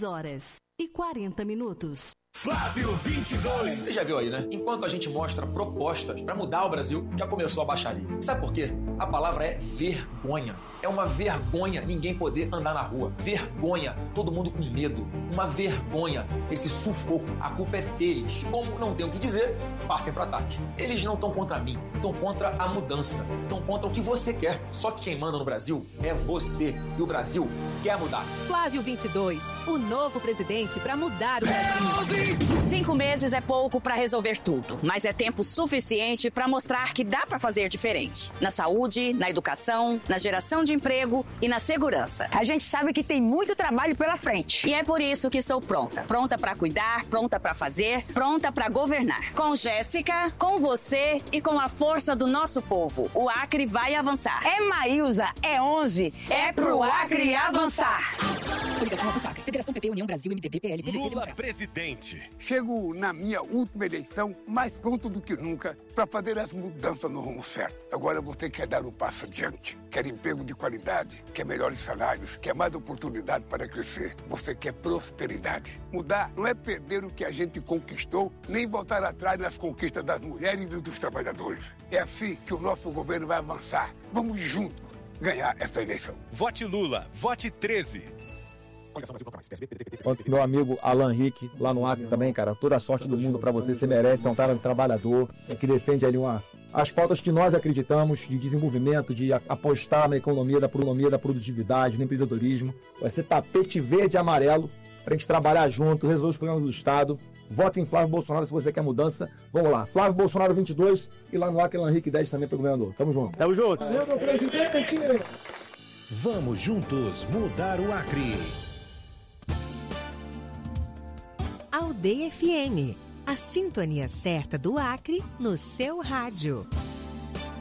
6h40. Flávio 22. Você já viu aí, né? Enquanto a gente mostra propostas para mudar o Brasil, já começou a baixaria. Sabe por quê? A palavra é vergonha. É uma vergonha ninguém poder andar na rua. Vergonha, todo mundo com medo. Uma vergonha, esse sufoco. A culpa é deles. Como não tem o que dizer, partem para ataque. Eles não estão contra mim, estão contra a mudança. Estão contra o que você quer. Só que quem manda no Brasil é você. E o Brasil quer mudar. Flávio 22, o novo presidente para mudar o Brasil. 5 meses é pouco para resolver tudo, mas é tempo suficiente para mostrar que dá para fazer diferente. Na saúde, na educação, na geração de emprego e na segurança. A gente sabe que tem muito trabalho pela frente. E é por isso que estou pronta. Pronta para cuidar, pronta para fazer, pronta para governar. Com Jéssica, com você e com a força do nosso povo, o Acre vai avançar. É Maísa, é 11, é pro Acre avançar. Federação PP, União Brasil, MDB, PL, PDT, Lula presidente. Chego na minha última eleição mais pronto do que nunca para fazer as mudanças no rumo certo. Agora você quer dar um passo adiante, quer emprego de qualidade, quer melhores salários, quer mais oportunidade para crescer. Você quer prosperidade. Mudar não é perder o que a gente conquistou, nem voltar atrás nas conquistas das mulheres e dos trabalhadores. É assim que o nosso governo vai avançar. Vamos juntos ganhar essa eleição. Vote Lula, vote 13. Meu amigo Alan Rick, lá no Acre também, cara, toda a sorte do mundo pra você, você merece, é um cara trabalhador, que defende ali as pautas que nós acreditamos, de desenvolvimento, de apostar na economia, da produtividade, no empreendedorismo. Vai ser tapete verde e amarelo pra gente trabalhar junto, resolver os problemas do Estado. Vote em Flávio Bolsonaro se você quer mudança. Vamos lá, Flávio Bolsonaro 22 e lá no Acre Alan Rick 10 também para governador. Tamo junto. Tamo junto. Meu presidente! Vamos juntos mudar o Acre. Aldeia FM, a sintonia certa do Acre no seu rádio.